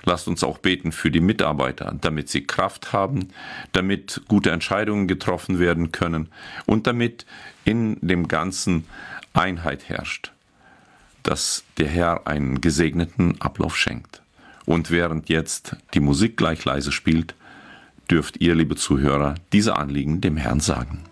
lasst uns auch beten für die Mitarbeiter, damit sie Kraft haben, damit gute Entscheidungen getroffen werden können und damit in dem Ganzen Einheit herrscht, dass der Herr einen gesegneten Ablauf schenkt. Und während jetzt die Musik gleich leise spielt, dürft ihr, liebe Zuhörer, diese Anliegen dem Herrn sagen.